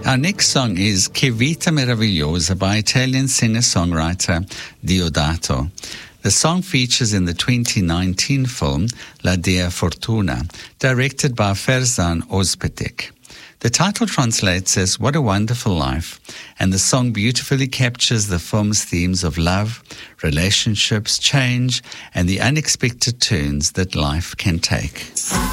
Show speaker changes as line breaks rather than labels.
Our next song is Che Vita Meravigliosa by Italian singer-songwriter Diodato. The song features in the 2019 film La Dea Fortuna, directed by Ferzan Ozpetek. The title translates as What a Wonderful Life, and the song beautifully captures the film's themes of love, relationships, change, and the unexpected turns that life can take.